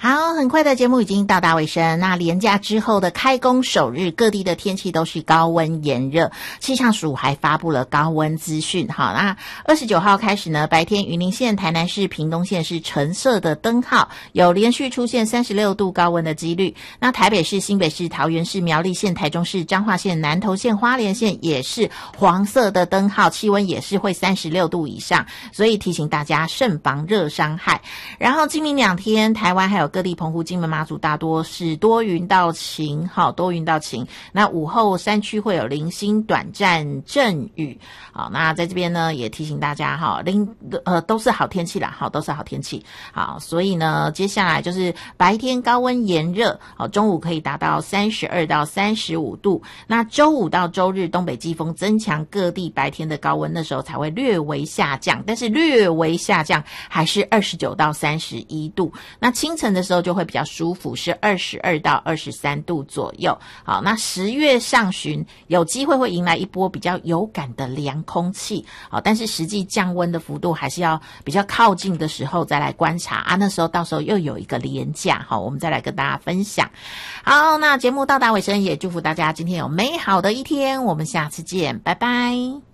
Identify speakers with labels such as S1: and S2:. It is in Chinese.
S1: 好，很快的节目已经到达尾声。那连假之后的开工首日，各地的天气都是高温炎热。气象署还发布了高温资讯。好，那29号开始呢，白天云林县、台南市、屏东县是橙色的灯号，有连续出现36度高温的几率。那台北市、新北市、桃园市、苗栗县、台中市、彰化县、南投县、花莲县也是黄色的灯号，气温也是会36度以上，所以提醒大家慎防热伤害。然后今明2天，台湾还有各地澎湖、金门、马祖大多是多云到晴，好，多云到晴。那午后山区会有零星短暂阵雨。好，那在这边呢也提醒大家哈，都是好天气啦，好，都是好天气。好，所以呢接下来就是白天高温炎热，好，中午可以达到32到35度。那周五到周日东北季风增强，各地白天的高温那时候才会略微下降，但是略微下降还是29到31度。那清晨的时候就会比较舒服，是22到23度左右。好，那10月上旬有机会会迎来一波比较有感的凉空气，好，但是实际降温的幅度还是要比较靠近的时候再来观察啊，那时候到时候又有一个连假，好，我们再来跟大家分享。好，那节目到达尾声，也祝福大家今天有美好的一天，我们下次见，拜拜。